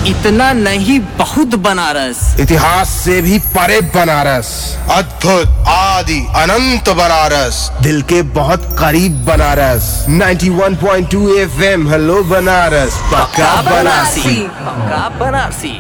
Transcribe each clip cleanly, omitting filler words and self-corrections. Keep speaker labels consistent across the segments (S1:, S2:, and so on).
S1: इतना नहीं बहुत बनारस,
S2: इतिहास से भी परे बनारस,
S3: अद्भुत आदि अनंत बनारस,
S2: दिल के बहुत करीब बनारस। 91.2 FM हेलो बनारस, पक्का बनारसी।
S1: पक्का बनारसी।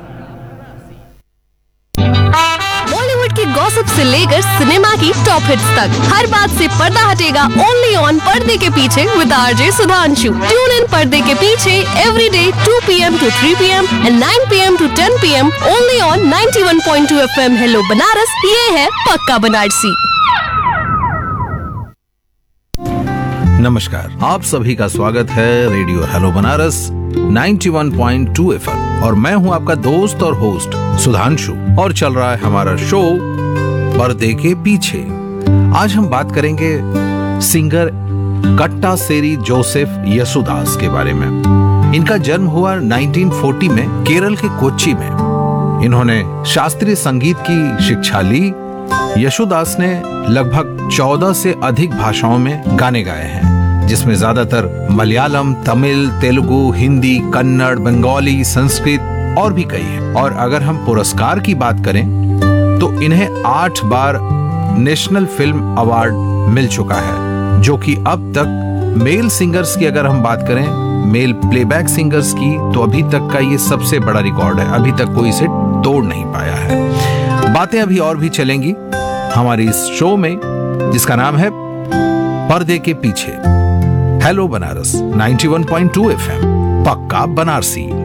S4: बॉलीवुड की गॉसिप से लेकर सिनेमा की टॉप हिट्स तक हर बात से पर्दा हटेगा ओनली ऑन पर्दे के पीछे with RJ Sudhanshu. Tune in पर्दे के पीछे everyday 2 PM to 3 PM and 9 PM to 10 PM only on 91.2 FM hello Banaras. ये है पक्का बनारसी।
S5: नमस्कार, आप सभी का स्वागत है रेडियो हेलो बनारस 91.2 FM और मैं हूं आपका दोस्त और होस्ट सुधांशु और चल रहा है हमारा शो पर्दे के पीछे। आज हम बात करेंगे सिंगर कट्टा सेरी जोसेफ यसुदास के बारे में। इनका जन्म हुआ 1940 में केरल के कोच्चि में। इन्होंने शास्त्रीय संगीत की शिक्षा ली। यसुदास ने लगभग 14 से अधिक भाषाओं में गाने गाए हैं, जिसमें ज्यादातर मलयालम, तमिल, तेलुगु, हिंदी, कन्नड़, बंगाली, संस्कृत और भी कई हैं। और अगर हम पुरस्कार की बात करें तो इन्हें 8 बार नेशनल फिल्म अवार्ड मिल चुका है, जो कि अब तक मेल सिंगर्स की अगर हम बात करें, मेल प्लेबैक सिंगर्स की, तो अभी तक का ये सबसे बड़ा रिकॉर्ड है। अभी तक कोई इसे तोड़ नहीं पाया है। बातें अभी और भी चलेंगी हमारी इस शो में, जिसका नाम है पर्दे के पीछे। हेलो बनारस 91.2 FM, पक्का बनारसी।